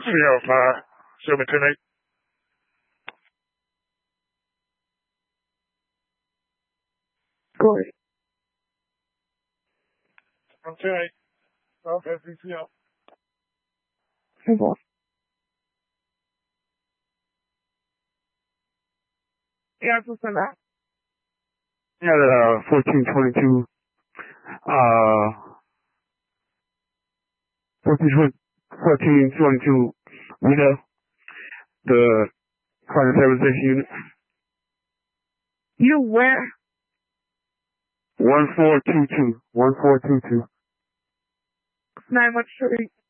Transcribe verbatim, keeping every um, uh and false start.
Sierra five, seven ten eight. Go ahead. I'm ten eight. Okay, P C O. Hey, boss. Yeah, what's on that? Yeah, uh, fourteen twenty-two, uh, fourteen twenty-two, Rita, the fire stabilization unit. You where? one four two two, one four two two. Nine one three.